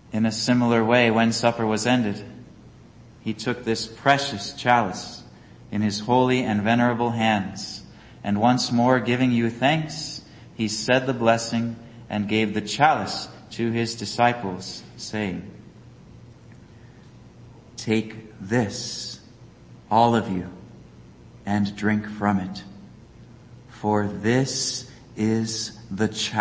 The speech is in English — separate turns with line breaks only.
In a similar way, when supper was ended, he took this precious chalice in his holy and venerable hands, and once more giving you thanks, he said the blessing and gave the chalice to his disciples, saying, "Take this, all of you, and drink from it, for this is the chalice